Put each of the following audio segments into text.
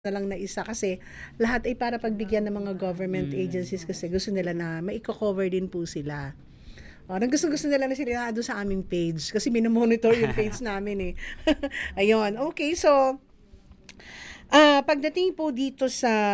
na lang na isa kasi lahat ay para pagbigyan ng mga government agencies kasi gusto nila na maiko-cover din po sila. Gusto nila na sila doon sa aming page kasi minomonitor yung page namin eh. Ayun, okay, so pagdating po dito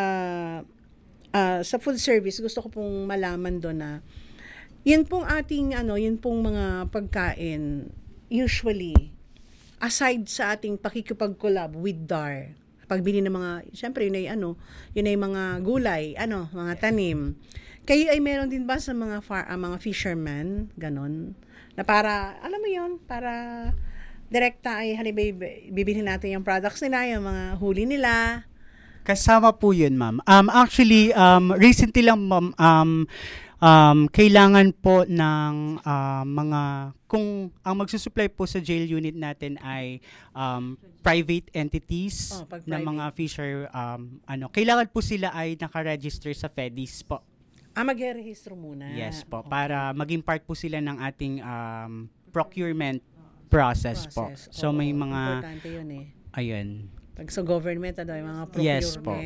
sa food service, gusto ko pong malaman doon na yun pong ating yun pong mga pagkain usually aside sa ating pakikipag-collab with DAR, pagbili ng mga, syempre yun ay mga gulay, mga tanim. Kayo ay meron din ba sa mga mga fishermen, ganon, na para, alam mo yun, para direkta ay halimbawa bibilhin natin yung products nila, yung mga huli nila. Kasama po yun, ma'am. Actually, recently lang, ma'am, kailangan po ng mga, kung ang magsusupply po sa jail unit natin ay private entities na mga fisher, kailangan po sila ay nakaregister sa FEDIS po. Mag-rehistro muna. Yes po, okay. Para maging part po sila ng ating procurement process po. So may mga, importante yun eh. Ayun. Pag sa government, yung mga procurement. Yes po.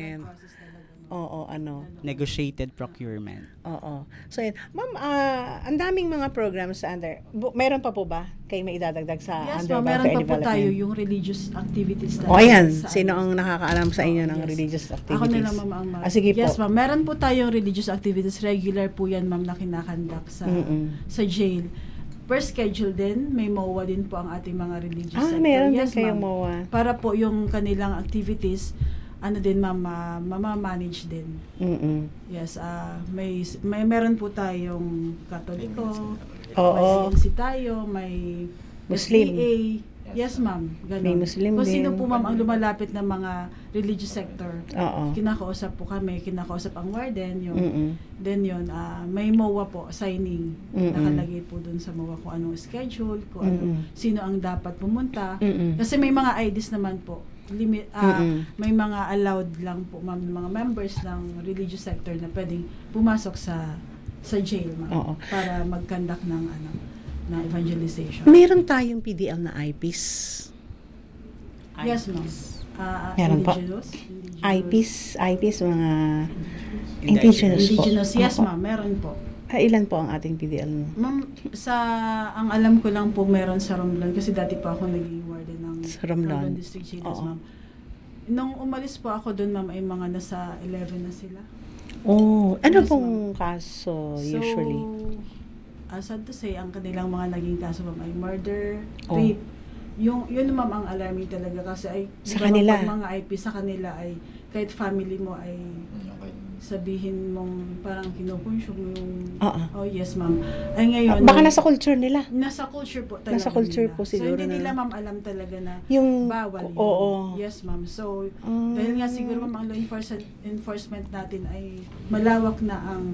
Negotiated procurement. Oo. So, yun. Ma'am, ang daming mga programs sa under. Meron pa po ba kayo may idadagdag sa under meron pa po tayo yung religious activities. Ayan. Sino ang nakakaalam sa inyo ng religious activities? Ako na lang, ma'am. Sige po. Yes, ma'am. Meron po tayong religious activities. Regular po yan, ma'am, na kinakandak sa jail. Per schedule din, may MOA din po ang ating mga religious sector. Meron din kayong MOA. Para po yung kanilang activities, mama-manage din. Yes, meron po tayong Katoliko, may ANC tayo, may Muslim. SDA. Yes, ma'am. Ganun. May Muslim Kung din. sino po, ma'am, ang lumalapit ng mga religious sector, kinakausap po kami, kinakausap ang warden, then yun, may MOA po, signing, nakalagay po dun sa MOA kung anong schedule, kung sino ang dapat pumunta. Kasi may mga IDs naman po, may mga allowed lang po, ma'am, mga members ng religious sector na pwedeng pumasok sa jail, ma'am, para mag-conduct ng na evangelization. Meron tayong PDL na IPs. Yes, ma'am. Meron po. IPs, mga indigenous po. Yes, ma'am. Meron po. Ilan po ang ating PDL mo? Ma'am, ang alam ko lang po meron sa Romblon kasi dati pa ako naging warden ng Romblon District Jails, ma'am. Nung umalis po ako doon, ma'am, ay mga nasa 11 na sila. Ano pong kaso usually? Sad to say, ang kanilang mga naging kaso, ma'am, ay murder, rape. Yun, ma'am, ang alarming talaga kasi ay sa kanila. Mga IP sa kanila ay kahit family mo ay sabihin mong parang kinukonsume mo yung yes, ma'am. Ay ngayon, baka nasa culture nila. Nasa culture po talaga. Nasa culture nila. po siguro. So hindi nila, ma'am, alam talaga na yung bawal yun. Yes, ma'am. So dahil nga siguro, ma'am, ang law enforcement natin ay malawak na ang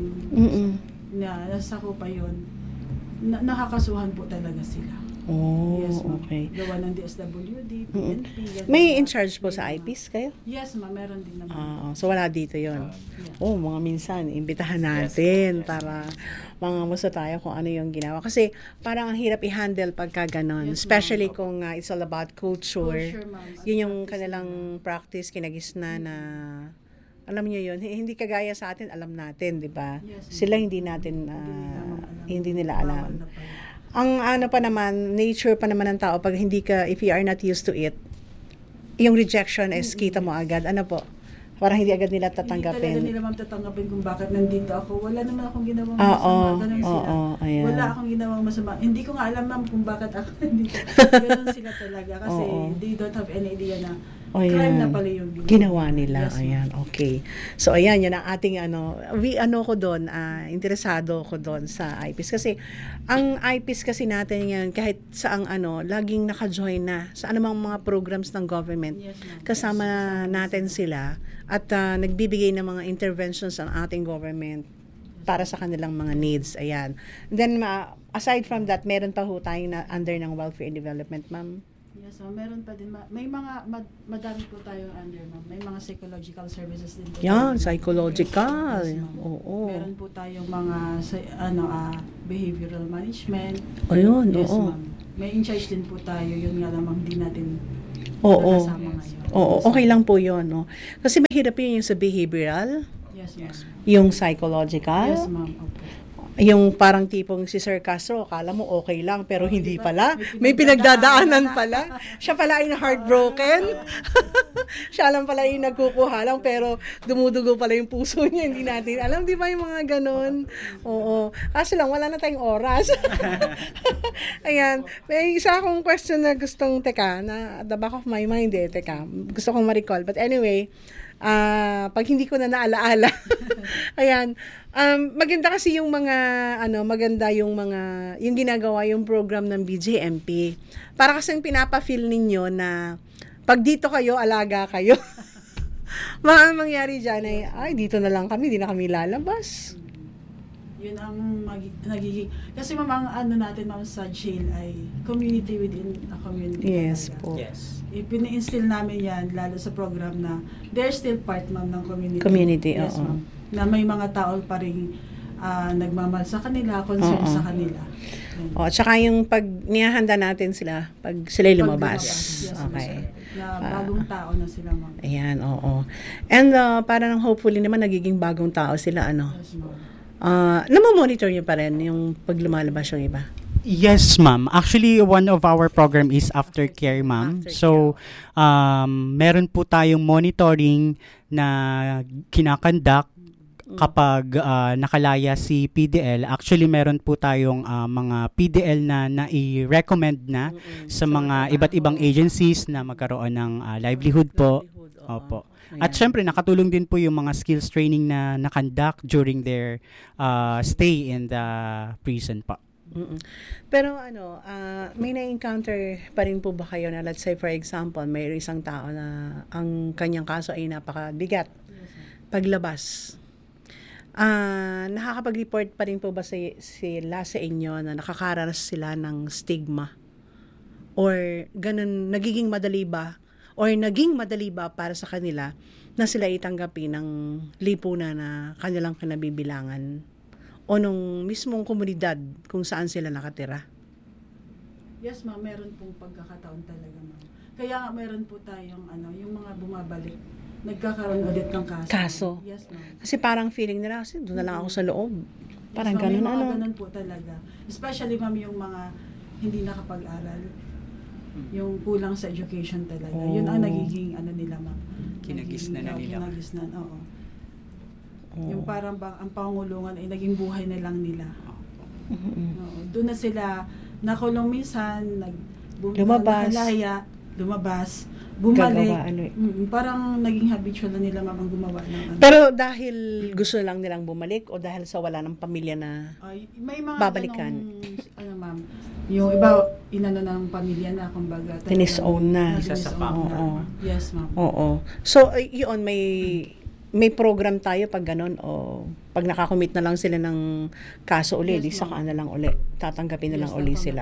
nasa ko pa yun. Nakakasuhan po talaga sila. Yes, okay. Gawa ng DSWD, PNP. May in charge po sa IPs kayo? Yes, ma'am. Meron din naman. So wala dito yon. Mga minsan, imbitahan natin para mga muso tayo kung ano yung ginawa. Kasi parang ang hirap i-handle pagka ganon. Especially kung it's all about culture. Yun yung kanilang practice, kinagisna na alam niyo yun, hindi kagaya sa atin, alam natin, di ba? Sila hindi natin, hindi nila alam. Ang pa naman, nature pa naman ng tao, pag if you are not used to it, yung rejection is kita mo agad. Parang hindi agad nila tatanggapin. Hindi talaga nila tatanggapin kung bakit nandito ako. Wala naman akong ginawang masama. Ganun sila. Wala akong ginawang masama. Hindi ko nga alam, ma'am, kung bakit ako nandito. Ganun sila talaga. Kasi they don't have any idea na crime na pala yung ginawa nila. Yes, ayan, okay. So, ayan, yun ang ating ko doon, interesado ko doon sa IPs. Kasi, ang IPs kasi natin yan, kahit saang laging naka-join na sa anumang mga programs ng government. Yes, kasama natin sila at nagbibigay ng mga interventions ang ating government para sa kanilang mga needs. Ayan. And then, aside from that, meron pa ho tayo na under ng welfare and development, ma'am? Yes, ma'am. Meron pa din. May mga, madami po tayong under, ma'am. May mga psychological services din po. Yan, psychological. Yes, meron po tayong mga, behavioral management. Ayun, yes, ma'am. May in-charge din po tayo. Yun nga lamang, hindi natin Oo. kasama ngayon. Oo, okay lang po yun. No? Kasi mahirap yun yung sa behavioral, Yes, ma'am. yung psychological, Yes, ma'am. Opo. yung parang tipong si Sir Castro, akala mo okay lang, pero hindi pala. May pinagdadaanan pala. Siya pala ay heartbroken. Siya lang pala ay nagkukuha lang, pero dumudugo pala yung puso niya. Hindi natin alam, di ba yung mga ganon? Oo. Kaso lang, wala na tayong oras. Ayan. May isa akong question na gustong, na at the back of my mind gusto kong ma-recall. But anyway, pag hindi ko na naalaala. Ayan. Maganda kasi yung mga maganda yung mga yung ginagawa yung program ng BJMP. Para kasi pinapa-feel ninyo na pag dito kayo, alaga kayo. Mangyari diyan ay dito na lang kami, di na kami lalabas. Yun ang nagiging kasi ma'am ang natin ma'am sa jail ay community within a community. Yes talaga. po. Yes. Pini-instill namin yan lalo sa program na they're still part ma'am ng community. Community, yes, oo. ma'am. Na may mga tao pa rin nagmamahal sa kanila, concern sa kanila. At saka yung pag niyahanda natin sila pag sila lumabas. Yes, Okay. Na bagong tao na sila ma'am. Ayan, oo. And parang hopefully naman nagiging bagong tao sila Yes, ma'am. Namamonitor niyo pa rin yung pag lumalabas yung iba? Yes, ma'am. Actually, one of our program is aftercare, ma'am. So, meron po tayong monitoring na kinakandak kapag nakalaya si PDL. Actually, meron po tayong mga PDL na nai-recommend na sa mga iba't ibang agencies na magkaroon ng livelihood po. Opo. At syempre, nakatulong din po yung mga skills training na nakandak during their stay in the prison po. Pero may na-encounter pa rin po ba kayo na let's say for example, may isang tao na ang kanyang kaso ay napakabigat paglabas. Nakakapag-report pa rin po ba sila sa inyo na nakakaranas sila ng stigma? Or ganun, naging madali ba para sa kanila na sila itanggapin ng lipunan na kanilang kinabibilangan o nung mismong komunidad kung saan sila nakatira? Yes, ma'am, meron pong pagkakataon talaga, ma'am. Kaya nga meron po tayong yung mga bumabalik, nagkakaroon ulit ng kaso. Yes, ma'am. Kasi parang feeling nila, kasi doon na lang ako sa loob. Parang yes, ma'am, ganun, may mga ganun po talaga. Especially, ma'am, yung mga hindi nakapag-aral. Yung kulang sa education talaga. Yun ang nagiging nila, ma'am. Kinagisnan na nila. Kinagisnan, oo. Yung parang ang pangungulungan ay naging buhay na lang nila. Oo. Doon na sila nakulong minsan, lumabas, bumalik. Gagawa, Parang naging habitual na nila mamang gumawa ng Pero dahil gusto lang nilang bumalik o dahil sa wala ng pamilya na may mga babalikan? Ma'am, yung iba inano ng pamilya na kumbaga Tinis-own na. Oo. Yes, ma'am. Oo. So yun, may program tayo pag ganun o pag nakakommit na lang sila ng kaso uli, di saka na lang uli. Tatanggapin na lang uli sila.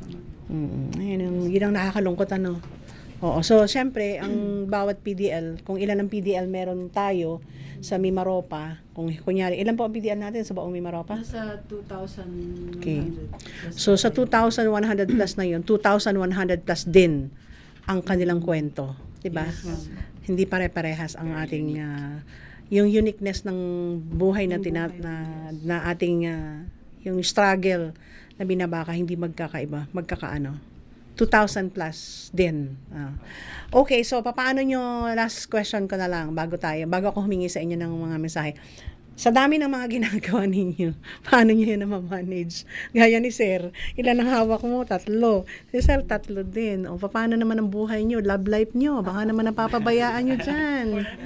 Yun ang nakakalungkot Oo. So, syempre, ang bawat PDL, kung ilan ang PDL meron tayo sa Mimaropa, kung kunyari, ilan po ang PDL natin sa buong Mimaropa? Nasa 2,100. Okay. So, sa 2,100 plus na yun, 2,100 plus din ang kanilang kwento. Diba? Yes, hindi pare-parehas ang ating yung uniqueness ng buhay na na ating yung struggle na binabaka hindi magkakaiba, magkakaano. 2,000 plus din. Okay, so paano nyo, last question ko na lang bago ako humingi sa inyo ng mga mensahe. Sa dami ng mga ginagawa ninyo, paano nyo yun na-manage? Gaya ni Sir, ilan ang hawak mo? 3. Si Sir, 3 din. O, paano naman ang buhay nyo? Love life nyo? Baka naman napapabayaan nyo dyan.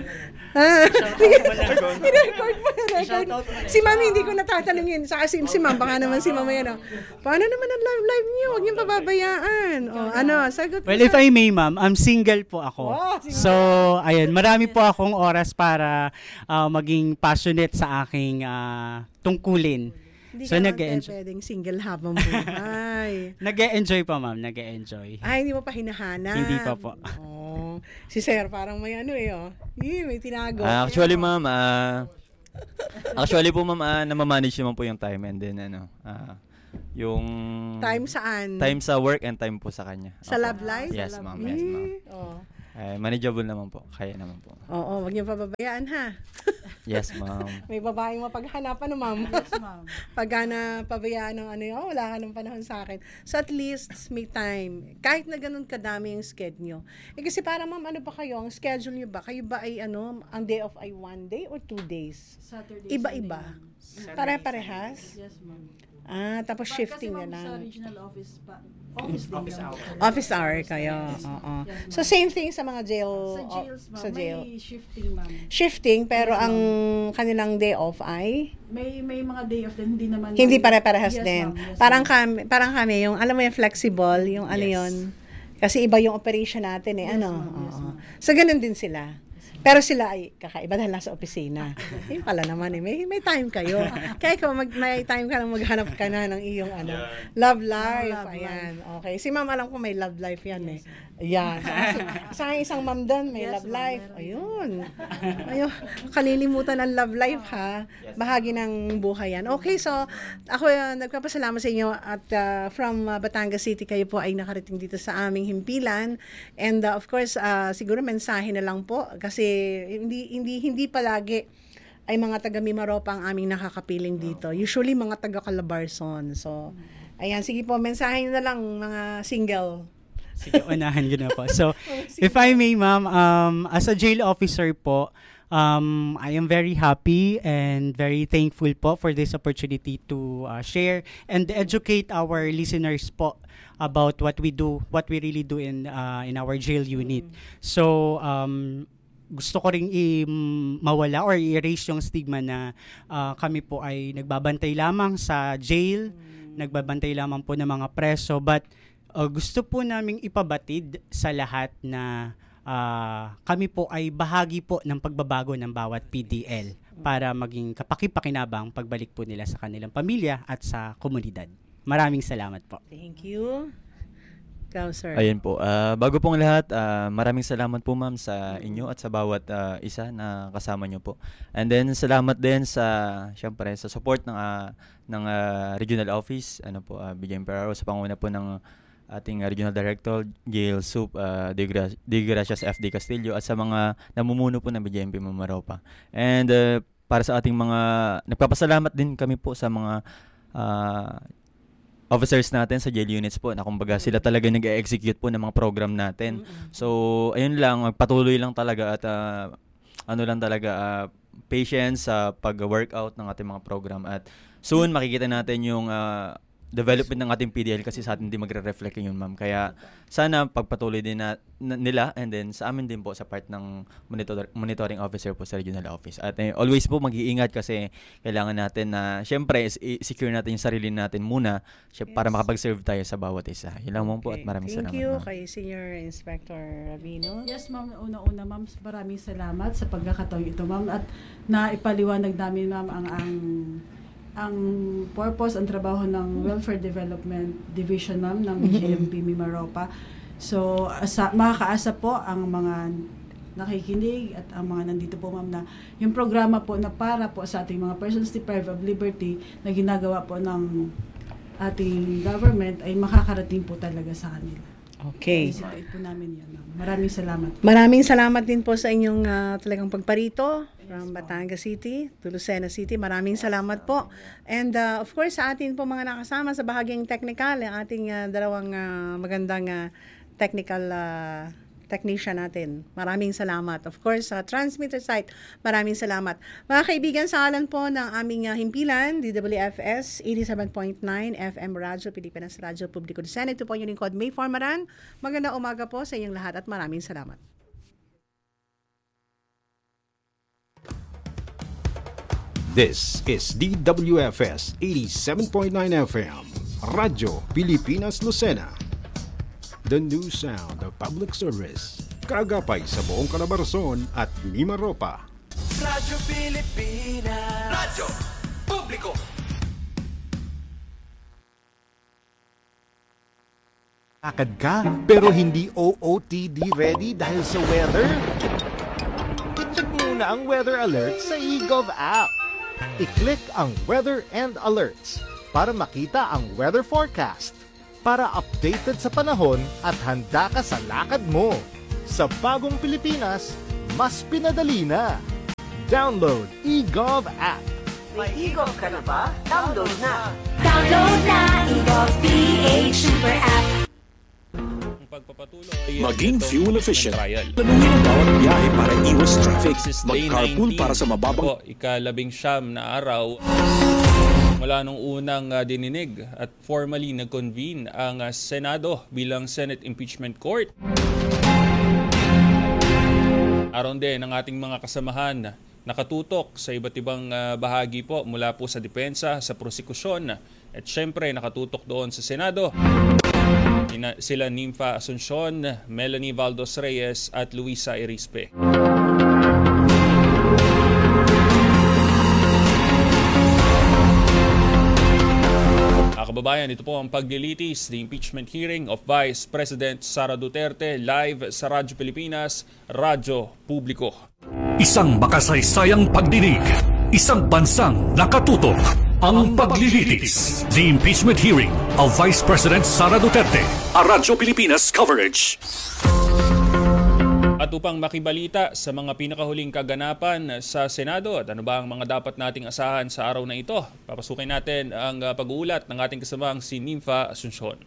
I-record mo na. Si Ma'am, hindi ko natatanungin. Saka si Ma'am, baka naman si Mama yan. Paano naman ang love life nyo? Huwag nyo pababayaan. O, sagot mo. Well, if I may, ma'am, single po ako. Single. So, ayun, marami po akong oras para maging passionate sa aking tungkulin. Hindi So, ka pwedeng single habang buhay. Nag-e-enjoy pa, ma'am. Nag-e-enjoy. Hindi mo pa hinahanap? Hindi pa po. Si Sir, parang may may tinago. Actually, ma'am, po, ma'am, namamanage naman po yung time and then, Yung time saan? Time sa work and time po sa kanya. Sa love life? Yes, ma'am. Yes, ma'am. Oh. Manageable naman po. Kaya naman po. Oo, wag niyo pababayaan ha. Yes, ma'am. May babaeng mapaghanapan no, ma'am. Yes, ma'am. Pag pabayaan ng wala ka ng panahon sa akin. So at least may time. Kahit na ganun kadami yung schedule nyo. Kasi parang ma'am, ano ba kayo? Ang schedule nyo ba? Kayo ba ay ang day off ay 1 day or 2 days? Saturday. Iba-iba? Pare-parehas? Yes, ma'am. Tapos shifting kasi na sa lang. regional office pa. Office hour. Office hour kayo. Oo. So same thing sa mga jail. Sa jails, ma'am. Sa jail. May shifting, ma'am. Shifting, pero ang kanilang day off ay may mga day off din, hindi naman. hindi pare-parehas Yes, din. ma'am. Yes, parang ma'am. kami yung alam mo yung flexible, yung ano Yes. yun. Kasi iba yung operation natin Yes, ano. ma'am. Yes, Oo. ma'am. So ganun din sila. Pero sila ay kakaiba dahil nasa opisina. Yun pala naman may time kayo. Kaya may time ka lang maghanap ka na ng iyong love life. Love Ayan. Okay. Si ma'am alam ko may love life yan Yes. Ayan. Sa isang ma'am doon may Yes, love ma'am, life. meron. Ayun, kalilimutan ng love life ha. Bahagi ng buhay yan. Okay, so ako nagpapasalamat sa inyo at from Batangas City kayo po ay nakarating dito sa aming himpilan. And of course, siguro mensahe na lang po kasi hindi palagi ay mga taga Mimaropa ang aming nakakapiling dito. Usually mga taga Calabarzon. So, ayan, sige po, mensahe na lang mga single. Sige, unahan ko na po. So, if I may, ma'am, as a jail officer po, I am very happy and very thankful po for this opportunity to share and educate our listeners po about what we really do in our jail unit. So, gusto ko ring mawala or i-erase yung stigma na kami po ay nagbabantay lamang sa jail, nagbabantay lamang po ng mga preso, but gusto po naming ipabatid sa lahat na kami po ay bahagi po ng pagbabago ng bawat PDL para maging kapaki-pakinabang pagbalik po nila sa kanilang pamilya at sa komunidad. Maraming salamat po. Thank you. Ikaw, sir. Ayun po. Bago pong lahat, maraming salamat po ma'am sa inyo at sa bawat isa na kasama nyo po. And then salamat din syempre sa support ng regional office, BJM Peraro, sa panguna po ng ating Regional Director, Gail Soup, De Gracias FD Castillo, at sa mga namumuno po ng BJMP Mimaropa. And para sa ating mga, nagpapasalamat din kami po sa mga officers natin sa jail units po na kumbaga sila talaga nag-execute po ng mga program natin. So, ayun lang, patuloy lang talaga at patience sa pag-workout ng ating mga program. At soon, makikita natin yung development ng ating PDL kasi sa atin din magre-reflect yun, ma'am. Kaya sana pagpatuloy din nila and then sa amin din po sa part ng monitoring officer po sa regional office. At always po mag-iingat kasi kailangan natin na syempre secure natin yung sarili natin muna para makapag-serve tayo sa bawat isa. Yun lang mo po at maraming salamat. Thank you ma'am. kay Senior Inspector Ravino. Yes, ma'am. Una-una, ma'am, maraming salamat sa pagkakataon ito, ma'am. At naipaliwanag namin, ma'am, ang purpose, ang trabaho ng Welfare Development Division, ma'am, ng BJMP Mimaropa. So, makakaasa po ang mga nakikinig at ang mga nandito po, ma'am, na yung programa po na para po sa ating mga persons deprived of liberty na ginagawa po ng ating government ay makakarating po talaga sa kanila. Okay. Isipin po namin yan, ma'am. Maraming salamat. Maraming salamat din po sa inyong talagang pagparito from Batangas City to Lucena City. Maraming salamat po. And of course, sa atin po mga nakasama sa bahagyang technical, ang ating dalawang magandang technical technician natin. Maraming salamat. Of course, sa transmitter site, maraming salamat. Mga kaibigan, sa alan po ng aming himpilan, DWFS 87.9 FM Radyo, Pilipinas Radyo Publiko Lucena. Ito po yung lingkod, May Formaran. Magandang umaga po sa inyong lahat at maraming salamat. This is DWFS 87.9 FM, Radyo Pilipinas Lucena. The new sound of public service. Kagapay sa buong Calabarzon at Mimaropa. Radyo Pilipinas. Radyo Publiko. Akad ka pero hindi OOTD ready dahil sa weather? I-check muna ang weather alert sa eGov app. I-click ang Weather and Alerts. para makita ang weather forecast. Para updated sa panahon at handa ka sa lakad mo. Sa bagong Pilipinas, mas pinadali na. Download eGov app. May eGov ka na ba? Download na! Download na eGov PH Super App. Maging fuel efficient. Lanunin ang bawat biyahe para iwas traffic. Mag-carpool para sa mababang... Ika-19 na araw mula nung unang dininig at formally nag-convene ang Senado bilang Senate Impeachment Court. Aron din ang ating mga kasamahan nakatutok sa iba't ibang bahagi po mula po sa depensa, sa prosekusyon at syempre nakatutok doon sa Senado. Sila Nympha Asuncion, Melanie Valdos Reyes at Luisa Erispe. Kababayan, ito po ang paglilitis, the impeachment hearing of Vice President Sara Duterte, live sa Radyo Pilipinas, Radyo Publiko. Isang makasaysayang pagdinig, isang bansang nakatutok. Ang paglilitis, the impeachment hearing of Vice President Sara Duterte, a Radyo Pilipinas coverage. At upang makibalita sa mga pinakahuling kaganapan sa Senado at ano ba ang mga dapat nating asahan sa araw na ito, papasukin natin ang pag-uulat ng ating kasamang si Nympha Asuncion.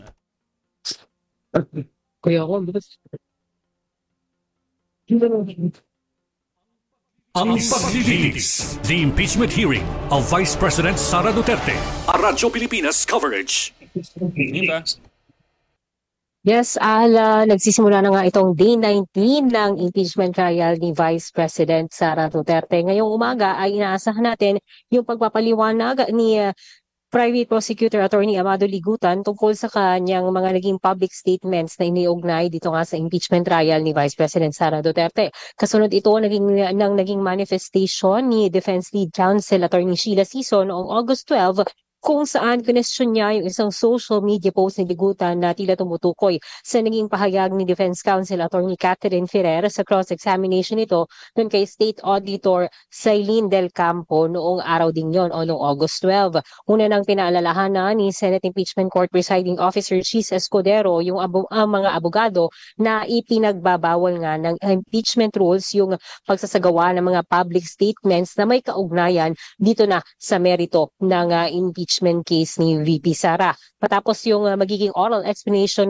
Ang paglilitis, the impeachment hearing of Vice President Sara Duterte, a Radyo Pilipinas coverage. Nympha. Yes, nagsisimula na nga itong Day 19 ng impeachment trial ni Vice President Sara Duterte. Ngayong umaga ay inaasahan natin yung pagpapaliwanag ni Private Prosecutor Attorney Amado Ligutan tungkol sa kanyang mga naging public statements na iniugnay dito nga sa impeachment trial ni Vice President Sara Duterte. Kasunod ito naging manifestation ni Defense Lead Counsel Attorney Sheila Sison noong August 12 kung saan kinestyon niya yung isang social media post ni Ligutan na tila tumutukoy sa naging pahayag ni Defense Counsel Attorney Catherine Ferrer sa cross-examination nito dun kay State Auditor Sailin Del Campo noong araw din yon o noong August 12. Una nang pinaalalahanan ni Senate Impeachment Court Presiding Officer Chis Escudero yung ang mga abogado na ipinagbabawal nga ng impeachment rules yung pagsasagawa ng mga public statements na may kaugnayan dito na sa merito ng impeachment case ni VP Sara. Patapos yung magiging oral explanation